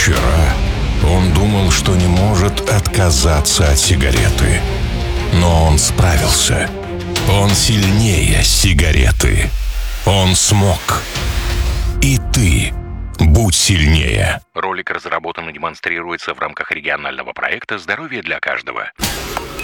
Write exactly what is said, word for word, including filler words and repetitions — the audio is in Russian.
Вчера он думал, что не может отказаться от сигареты. Но он справился. Он сильнее сигареты. Он смог. И ты будь сильнее. Ролик разработан и демонстрируется в рамках регионального проекта «Здоровье для каждого».